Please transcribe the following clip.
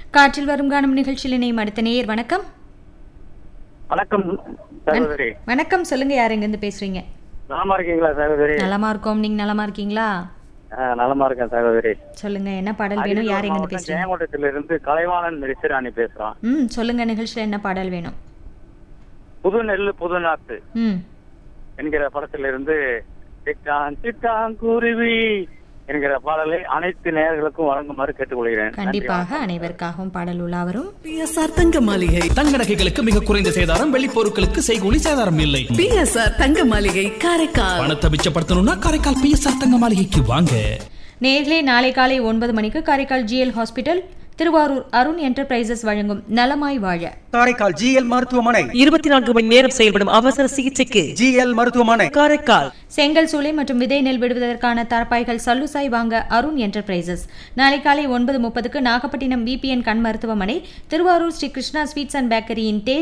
காற்றில் வரும் காணும் நிகழ்ச்சியில் இணையும் அடுத்த நேயர். வணக்கம். வணக்கம் சகோதரி. வணக்கம், சொல்லுங்க, யார் எங்கிருந்து பேசுறீங்க? நலமா இருக்கீங்களா சகோதரி? நலமா இருக்கோம், நீங்க நலமா இருக்கீங்களா? நலமா இருக்கேன் சகோதரி. சொல்லுங்க, என்ன பாடல் வேணும், யார் எங்கிருந்து பேசுறீங்க? ஜெயங்கோட்டத்துல இருந்து கலைவாணன் மெரிசிராணி பேசுறோம். சொல்லுங்க, நிகழ்ச்சியில என்ன பாடல் வேணும்? புது நெல்லு புது நாத்து என்கிற படத்துல இருந்து சிட்டான் சிட்டான் குருவி என்கிற பாடலை அனைத்து நேயர்களுக்கும் வழங்குமாறு கேட்டுக்கொள்கிறேன். கண்டிப்பாக அனைவருக்காகவும் பாடல் உலா வரும். பிஎஸ்ஆர் தங்க மாளிகை. தங்க நகைகளுக்கு மிக குறைந்த சேதாரம், வெள்ளி பொருட்களுக்கு செய்கூலி சேதாரம் இல்லை. பிஎஸ்ஆர் தங்க மாளிகை காரைக்கால். பணத்தை மிச்சப்படுத்தணும்னா காரைக்கால் பிஎஸ்ஆர் தங்க மாளிகைக்கு வாங்க. நேர்களே, நாளை காலை 9 மணிக்கு Karaikal GL hospital, Thiruvarur Arun enterprises வழங்கும் நலமாய் வாழ. காரைக்கால் ஜிஎல் மருத்துவமனை 24 மணி நேரம் செயல்படும் அவசர சிகிச்சைக்கு ஜிஎல் மருத்துவமனை காரைக்கால். செங்கல் சூளை மற்றும் விதை நெல் விடுவதற்கான தரப்பாய்கள் சல்லுசாய் வாங்க அருண் என்டர்பிரைசஸ். நாளை காலை 9:30க்கு நாகப்பட்டினம் விபிஎன் கண் மருத்துவமனை, திருவாரூர் ஸ்ரீ கிருஷ்ணா ஸ்வீட்ஸ் அண்ட் பேக்கரியின்